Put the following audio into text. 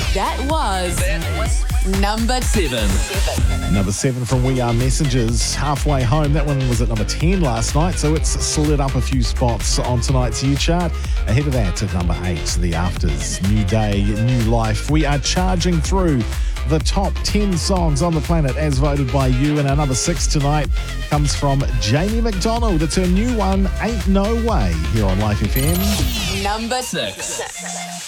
That was number 7. Number 7 from We Are Messengers, Halfway Home. That one was at number 10 last night, so it's slid up a few spots on tonight's U chart. Ahead of that at number 8, The Afters, New Day, New Life. We are charging through the top 10 songs on the planet as voted by you, and our number 6 tonight comes from Jamie McDonald. It's her new one, Ain't No Way, here on Life FM. Number 6.